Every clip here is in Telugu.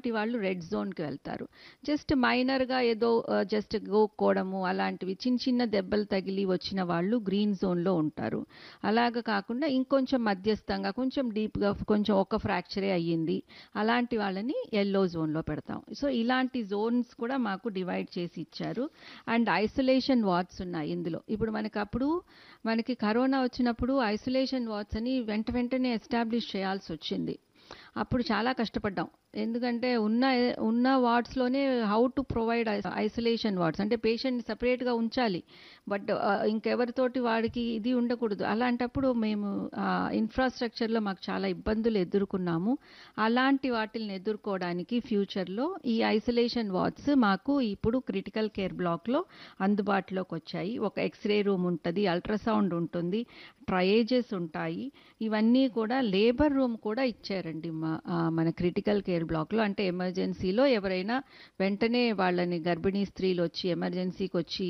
అలాంటి వాళ్ళు రెడ్ జోన్కి వెళ్తారు. జస్ట్ మైనర్గా ఏదో జస్ట్ గోక్కోవడము అలాంటివి చిన్న చిన్న దెబ్బలు తగిలి వచ్చిన వాళ్ళు గ్రీన్ జోన్లో ఉంటారు. అలాగ కాకుండా ఇంకొంచెం మధ్యస్థంగా కొంచెం డీప్గా కొంచెం ఒక ఫ్రాక్చరే అయ్యింది అలాంటి వాళ్ళని ఎల్లో జోన్లో పెడతాం. సో ఇలాంటి జోన్స్ కూడా మాకు డివైడ్ చేసి ఇచ్చారు. అండ్ ఐసోలేషన్ వార్డ్స్ ఉన్నాయి ఇందులో. ఇప్పుడు మనకి కరోనా వచ్చినప్పుడు ఐసోలేషన్ వార్డ్స్ అని వెంటనే ఎస్టాబ్లిష్ చేయాల్సి వచ్చింది. అప్పుడు చాలా కష్టపడ్డాం. ఎందుకంటే ఉన్న వార్డ్స్లోనే how to provide isolation wards అంటే పేషెంట్ని సపరేట్గా ఉంచాలి. బట్ ఇంకెవరితోటి వాడికి ఇది ఉండకూడదు. అలాంటప్పుడు మేము ఇన్ఫ్రాస్ట్రక్చర్లో మాకు చాలా ఇబ్బందులు ఎదుర్కొన్నాము. అలాంటి వాటిని ఎదుర్కోవడానికి ఫ్యూచర్లో ఈ ఐసోలేషన్ వార్డ్స్ మాకు ఇప్పుడు క్రిటికల్ కేర్ బ్లాక్లో అందుబాటులోకి వచ్చాయి. ఒక ఎక్స్రే రూమ్ ఉంటుంది, అల్ట్రాసౌండ్ ఉంటుంది, ట్రయేజెస్ ఉంటాయి. ఇవన్నీ కూడా లేబర్ రూమ్ కూడా ఇచ్చారండి మన క్రిటికల్ కేర్ బ్లాక్లో. అంటే ఎమర్జెన్సీలో ఎవరైనా వెంటనే వాళ్ళని గర్భిణీ స్త్రీలు వచ్చి ఎమర్జెన్సీకి వచ్చి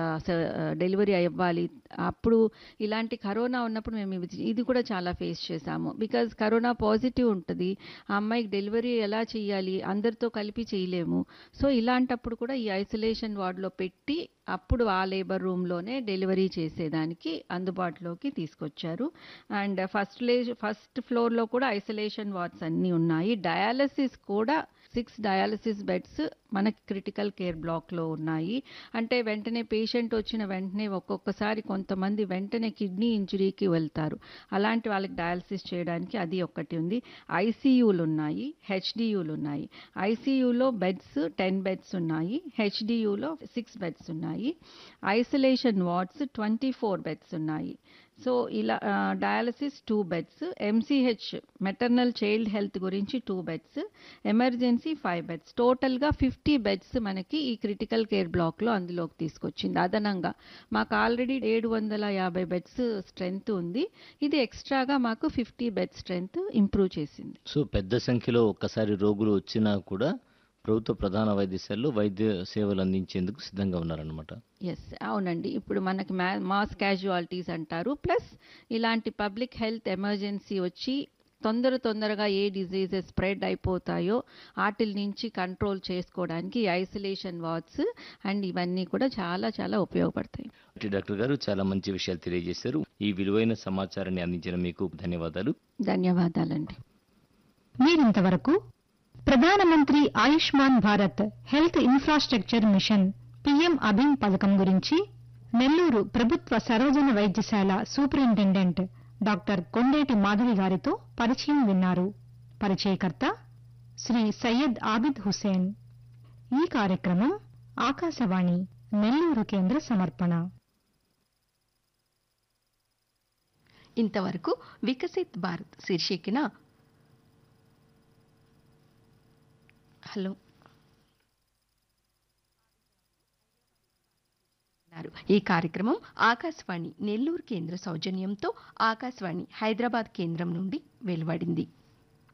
డెలివరీ అవ్వాలి. అప్పుడు ఇలాంటి కరోనా ఉన్నప్పుడు మేము ఇది కూడా చాలా ఫేస్ చేశాము. బికాజ్ కరోనా పాజిటివ్ ఉంటుంది, ఆ అమ్మాయికి డెలివరీ ఎలా చేయాలి, అందరితో కలిపి చేయలేము. సో ఇలాంటప్పుడు కూడా ఈ ఐసోలేషన్ వార్డులో పెట్టి అప్పుడు ఆ లేబర్ రూమ్లోనే డెలివరీ చేసేదానికి అందుబాటులోకి తీసుకొచ్చారు. అండ్ ఫస్ట్ ఫ్లోర్లో కూడా ఐసోలేషన్ వార్డ్స్ అన్నీ ఉన్నాయి. డయాలసిస్ కూడా 6 డయాలసిస్ బెడ్స్ మనకి క్రిటికల్ కేర్ బ్లాక్లో ఉన్నాయి. అంటే వెంటనే పేషెంట్ వచ్చిన వెంటనే ఒక్కొక్కసారి కొంతమంది వెంటనే కిడ్నీ ఇంజురీకి వెళ్తారు. అలాంటి వాళ్ళకి డయాలసిస్ చేయడానికి అది ఒక్కటి ఉంది. ఐసీయూలు ఉన్నాయి, హెచ్డియూలు ఉన్నాయి. ఐసీయూలో బెడ్స్ 10 బెడ్స్ ఉన్నాయి, హెచ్డియూలో 6 బెడ్స్ ఉన్నాయి. ఐసోలేషన్ వార్డ్స్ 24 బెడ్స్ ఉన్నాయి. సో ఇలా dialysis 2 beds, MCh maternal child health గురించి 2 బెడ్స్, ఎమర్జెన్సీ 5 బెడ్స్, టోటల్గా 50 బెడ్స్ మనకి ఈ క్రిటికల్ కేర్ బ్లాక్లో అందులోకి తీసుకొచ్చింది. అదనంగా మాకు ఆల్రెడీ 750 బెడ్స్ స్ట్రెంగ్త్ ఉంది. ఇది ఎక్స్ట్రాగా మాకు 50 బెడ్ స్ట్రెంగ్త్ ఇంప్రూవ్ చేసింది. సో పెద్ద సంఖ్యలో ఒక్కసారి రోగులు వచ్చినా కూడా ప్రభుత్వ ప్రధాన వైద్యశాలలో వైద్య సేవలు అందించేందుకు సిద్ధంగా ఉన్నారన్నమాట. ఎస్, అవునండి. ఇప్పుడు మనకి మాస్ క్యాజువాలిటీస్ అంటారు, ప్లస్ ఇలాంటి పబ్లిక్ హెల్త్ ఎమర్జెన్సీ వచ్చి తొందరగా ఏ డిజీజెస్ స్ప్రెడ్ అయిపోతాయో వాటి నుంచి కంట్రోల్ చేసుకోవడానికి ఐసోలేషన్ వార్డ్స్ అండ్ ఇవన్నీ కూడా చాలా చాలా ఉపయోగపడతాయి. డాక్టర్ గారు చాలా మంచి విషయాలు తెలియజేశారు. ఈ విలువైన సమాచారాన్ని అందించిన మీకు ధన్యవాదాలు. ధన్యవాదాలండి. మీరింతవరకు ప్రధానమంత్రి Ayushman Bharat health infrastructure machine PM అభిమ్ పథకం గురించి నెల్లూరు ప్రభుత్వ సర్వజన వైద్యశాల సూపరింటెండెంట్ డాక్టర్ కొండేటి మాధవి గారితో పరిచయం విన్నారు. పరిచయకర్త శ్రీ సయ్యద్ ఆబిద్ హుసేన్. ఈ కార్యక్రమం ఆకాశవాణి నెల్లూరు కేంద్ర సమర్పణ. ఇంతవరకు వికసిత్ భారత్ శీర్షికన హలో ఈ కార్యక్రమం ఆకాశవాణి నెల్లూరు కేంద్ర సౌజన్యంతో ఆకాశవాణి హైదరాబాద్ కేంద్రం నుండి వెలువడింది.